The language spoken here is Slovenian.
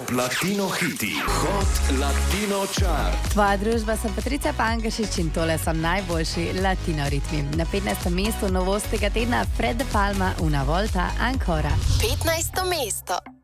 Top Latino hiti, Hot Latino Chart. Tvoja družba sem Patricia Pangašič in tole so najboljši latino ritmi. Na 15. mestu novost tega tedna Fred de Palma, Una Volta, Ancora. 15. mesto.